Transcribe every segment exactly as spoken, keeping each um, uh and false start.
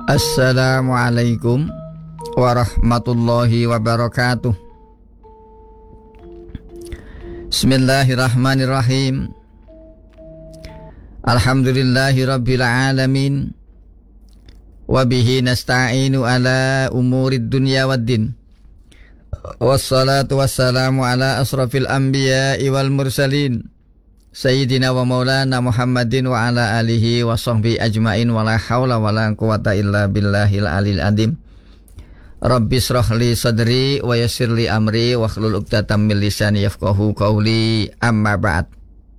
Assalamualaikum warahmatullahi wabarakatuh. Bismillahirrahmanirrahim. Alhamdulillahi rabbil alamin. Wabihi nasta'inu ala umurid dunya waddin. Wassalatu wassalamu ala asrafil anbiya'i wal mursalin Sayyidina wa maulana Muhammadin wa ala alihi wa sahbihi ajma'in wa la hawla wa la quwata illa billahil alil adim. Rabbi shrah li sadri wa yassir li amri wa hlul uqdatam min lisani yafqahu qawli, amma ba'd.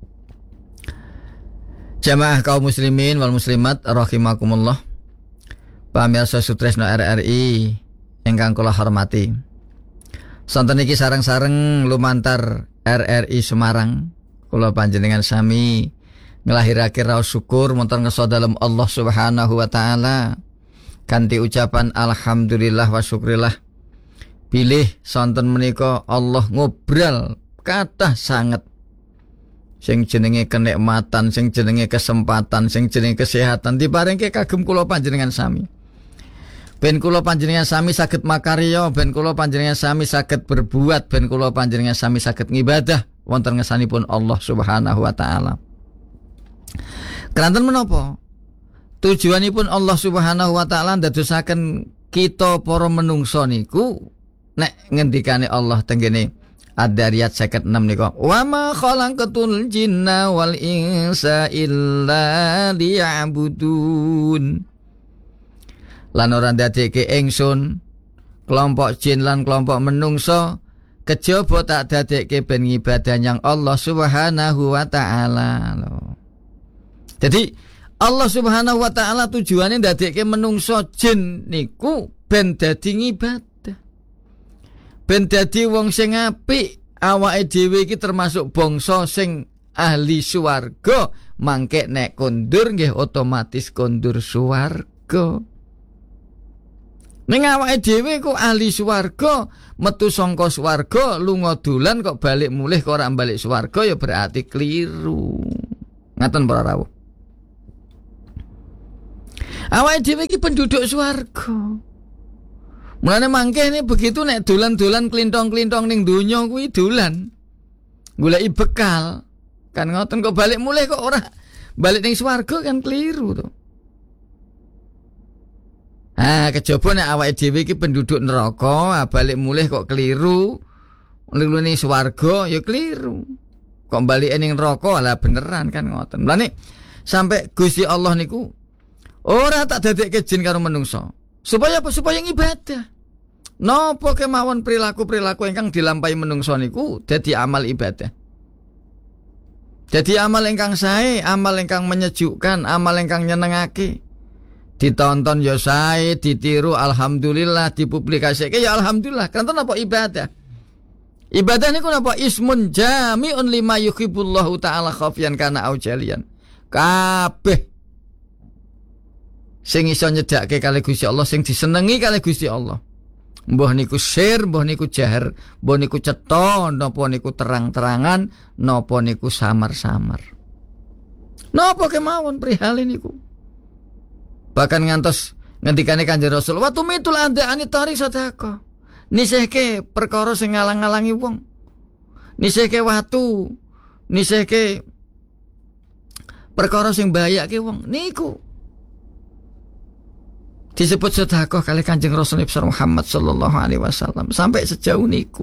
Jamaah kaum muslimin wal muslimat rahimakumullah. Pamirsa Sutresno R R I ingkang kula hormati. Sonten iki sareng-sareng lumantar R R I Semarang. Kula panjenengan sami ngelahirake raos syukur monten ngeso dalem Allah Subhanahu wa taala kanthi ucapan alhamdulillah wa syukrillah. Bilih sonten menika Allah ngobrol kathah sanget. Sing jenenge kenikmatan, sing jenenge kesempatan, sing jenenge kesehatan diparingke kagem kula panjenengan sami. Ben kula panjenengan sami saged makarya, ben kula panjenengan sami saged berbuat, ben kula panjenengan sami saged ngibadah wonten ngersanipun Allah Subhanahu wa taala. Keranten menapa? Tujuanipun Allah Subhanahu wa taala ndadosaken kita para menungso niku nek ngendikane Allah tenggene Ad-Dariyat lima puluh enam nika, "Wa ma khalaqatul jinna wal insa illa liya'budun." Lan ora ndadekake ingsun kelompok jin lan kelompok menungso kejaba tak dadekke ben ngibadah yang Allah Subhanahu wa taala. Jadi Allah Subhanahu wa taala tujuane ndadekke menungso jin niku ben dadi ngibadah. Ben dadi wong sing apik, awake dhewe iki termasuk bangsa sing ahli swarga, mangke nek kondur nggih otomatis kondur swarga. Ning awake dhewe kok ahli swarga, metu saka swarga, lunga dolan kok balik mulih kok ora balik swarga ya berarti keliru. Ngaten para rawuh. Awake dhewe iki penduduk swarga. Mulane mangke ini begitu nek dolan-dolan klintong-klintong ning donya kuwi dolan. Goleki bekal. Kan ngoten kok balik mulih kok ora balik ning swarga kan keliru to. Ah, kejaba nek awake dhewe iki penduduk neraka, balik mulih kok keliru. Lulune swarga ya keliru. Kok balik ning neraka lah beneran kan ngoten. Mulane sampai Gusti Allah niku ora tak dadekke jin karo menungso. Supaya apa? Supaya ngibadah. Napa kemawon perilaku-perilaku ingkang dilampahi menungso niku dadi amal ibadah. Jadi amal ingkang sae, amal ingkang menyejukkan, amal ingkang nyenengake. Ditonton ya sae, ditiru alhamdulillah, dipublikasike ya alhamdulillah. Kanten apa ibadah? Ibadah niku napa? Ismun jami'un lima yuhibbullahu ta'ala khafiyan kana au jalian. Kabeh sing iso nyedake kali Gusti Allah, sing disenengi kali Gusti Allah. Mbah niku sir, mbah niku jahar, mbah niku cetha, napa niku terang-terangan, napa niku samar-samar. Napa kemawon perihal niku. Bahkan ngantos ngendikane Kanjeng Rasul, "Wa tumitul anda'ani tarik sedekah." Nisihke perkara sing ngalang-alangi wong. Nisihke watu, nisihke perkara sing bahayake wong. Niku disebut sedekah kali Kanjeng Rasul Muhammad sallallahu alaihi wasallam sampai sejauh niku.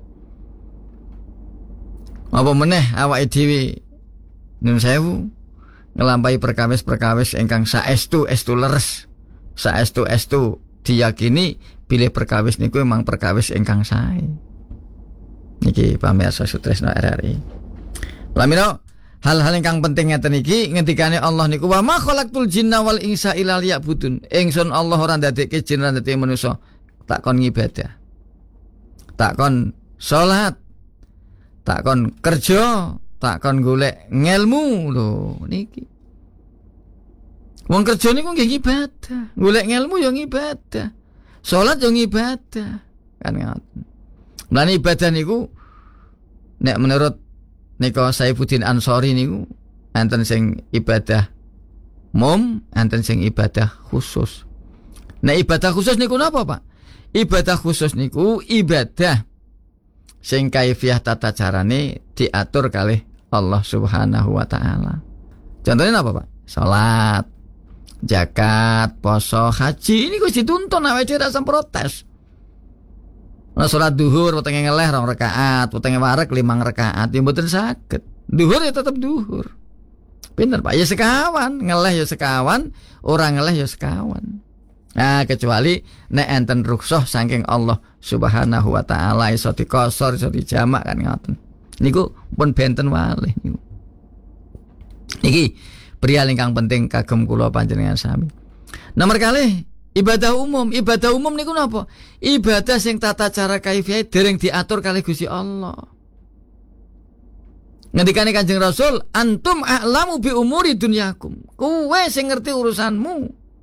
Apa meneh awake dhewe nun sewu ngelampahi perkawis-perkawis ingkang saestu estu leres, saestu estu diyakini bilih perkawis niku memang perkawis ingkang sae. Niki pamirsa Sutresno R R I. Lamino hal-hal ingkang penting ngeten iki ngendikane Allah niku, "Wa ma khalaqtul jinna wal insa illa liya'budun." Ingsun Allah ora ndadekke jin lan ndadekke manusa tak kon ngibadah. Tak kon salat. Tak kon kerja, tak kon golek ngelmu lho niki. Wong kerja niku nggih ibadah, golek ngelmu ya ibadah. Salat ya ibadah. Kan ngoten. Lan ibadah niku nek menurut nika Saifuddin Ansori niku enten sing ibadah mum, enten sing ibadah khusus. Nah ibadah khusus niku napa Pak? Ibadah khusus niku ibadah sing kaifiyah tata carane diatur kalih Allah Subhanahu wa taala. Contohnya apa Pak? Salat, zakat, poso, haji ini wis dituntun awake dhewe rasa protes. Nah salat duhur wetenge ngeleh rong rakaat, wetenge wareg limang rakaat, ya mboten saged. Duhur ya tetep duhur. Pinter Pak, ya sekawan, ngeleh ya sekawan, orang ngeleh ya sekawan. Nah kecuali nek enten rukhsah saking Allah Subhanahu wa taala iso dikosor iso dijamak kan ngoten. Niku pun benten malih niku. Niki perihal ingkang penting kagem kula panjenengan sami. Nomor kalih ibadah umum, ibadah umum niku napa? Ibadah sing tata cara kaifiyah dereng diatur kalih Gusti Allah. Ngendikane Kanjeng Rasul, antum a'lamu bi umuri dunyakum. Kowe sing ngerti urusanmu.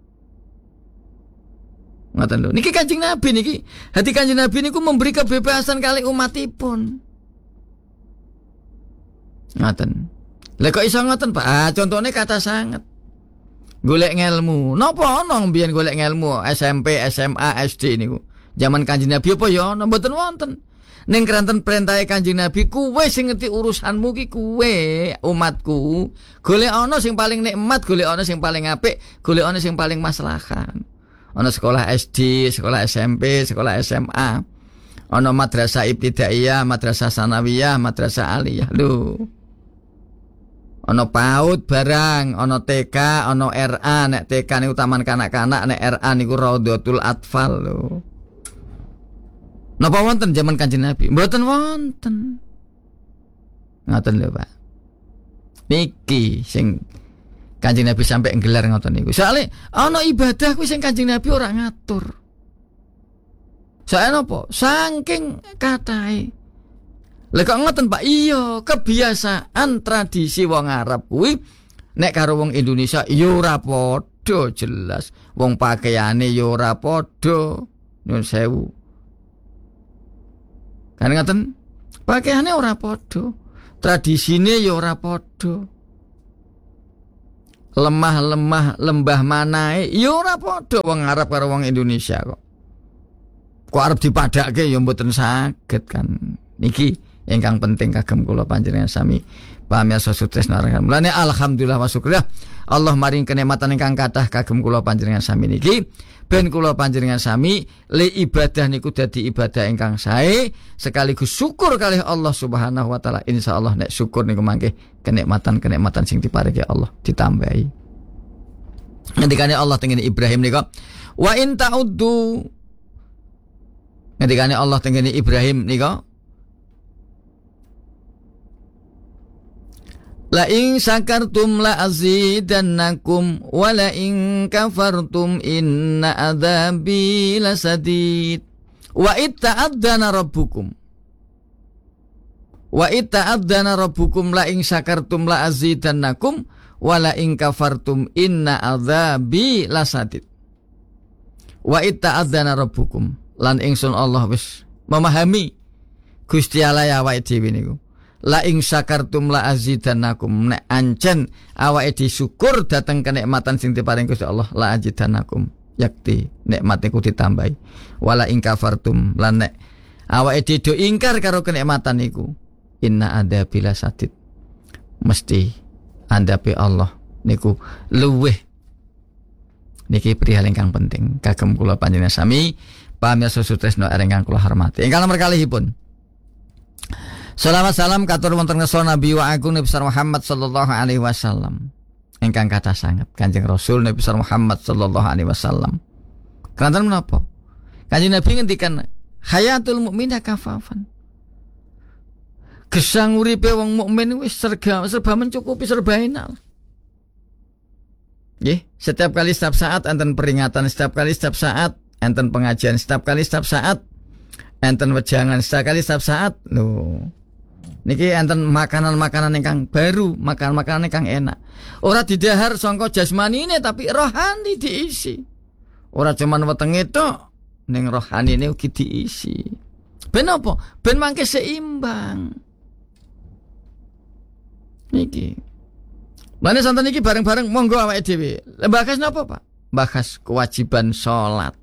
Ngoten lho. Niki Kanjeng Nabi niki. Hati Kanjeng Nabi niku memberi kebebasan kali umatipun. Ngoten. Lah kok iso ngoten, Pak? Ah, contohnya kata sanget. Golek ngelmu. Napa ana mbiyen golek ngelmu S M P, S M A, S D niku. Zaman Kanjeng Nabi apa ya ana mboten wonten. Ning keranten perintahe Kanjeng Nabi, kuwe sing ngerti urusanmu ki kuwe, umatku. Golek ana sing paling nikmat, golek ana sing paling apik, golek ana sing paling maslahat. Ana sekolah S D, sekolah S M P, sekolah S M A. Ana madrasah ibtidaiyah, madrasah sanawiyah, madrasah aliyah. Lho. Ana PAUD barang, ana T K, ana R A, nek T K niku taman kanak-kanak, nek R A niku Raudhatul Atfal lho. Napa wonten zaman Kanjeng Nabi? Mboten wonten. Ngoten lho, Pak. Niki sing Kanjeng Nabi sampai nggelar ngoten niku. Soale ana ibadah kuwi sing Kanjeng Nabi ora ngatur. Soale napa? Saking katahe. Lha kok ngoten Pak? Iya, kebiasaan tradisi wong Arab kuwi nek karo wong Indonesia ya ora padha jelas. Wong pakaiane ya ora padha. Nyun sewu. Kan ngoten? Pakaiane ora padha. Tradisine ya ora padha. Lemah-lemah lembah manae ya ora padha wong Arab karo wong Indonesia kok. Kok arep dipadake ya mboten saged kan. Niki ingkang penting kagem kula panjenengan sami pamirsa sutresna arangan. Mulane alhamdulillah wa syukur Allah maring kenikmatan ingkang kathah kagem kula panjenengan sami niki ben kula panjenengan sami le ibadah niku dadi ibadah ingkang sae sekaligus syukur kalih Allah Subhanahu wa taala. Insyaallah nek syukur niku mangke kenikmatan-kenikmatan sing diparingi Allah ditambahi. Ngendikane Allah teng Ibrahim niku wa in ta'uddu. Ngendikane Allah teng Ibrahim niku la in syakartum la azidannakum wa la in kafartum inna adzabi lasadid wa itta'adzana rabbukum wa itta'adzana rabbukum la in syakartum la azidannakum wa la in kafartum inna adzabi lasadid wa itta'adzana rabbukum lan ingsun Allah wis memahami Gusti Allah ya awake dhewe niku. La ing syakartum la azidannakum nek ancen awake disyukur dateng kenikmatan sing diparing Gusti Allah la azidannakum yakti nikmat niku ditambahi wala ing kafartum lan nek awake do ingkar karo kenikmatan niku inna adzabi lasadid mesti andhape Allah niku luweh. Niki perihal ingkang penting kagem kula panjenengan sami pamirsa sutresna ingkang kula hormati. Ingkang nomor kalihipun Salawat salam katur wonten ngesol Nabi wa agung Nabi Muhammad sallallahu alaihi wasallam. Ingkang kathah sanget Kanjeng Rasul Nabi Muhammad sallallahu alaihi wasallam. Kanten menapa? Kanjeng Nabi ngendikan hayatul mukmin kafafan. Gesang uripe wong mukmin wis serba serba mencukupi serba enak. Nggih, setiap kali setiap saat enten peringatan, setiap kali setiap saat enten pengajian, setiap kali setiap saat enten wejangan, setiap kali setiap saat lho. Niki enten makanan-makanan ingkang baru, makanan-makanan ingkang enak. Ora didahar sangka jasmanine tapi rohani diisi. Ora cuman wetenge tok, ning rohanine ugi diisi. Ben apa? Ben mangke seimbang. Niki. Mane santen iki bareng-bareng monggo awake dhewe. Bahas napa, Pak? Bahas kewajiban salat.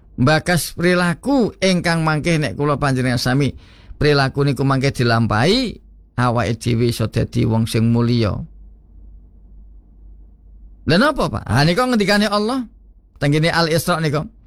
bakas perilaku ingkang mangke nek kula panjenengan sami perilaku niku mangke dilampahi awake dhewe iso dadi wong sing mulya. Lha napa Pak? Ha niku ngendikane Allah teng kene Al-Isra niku.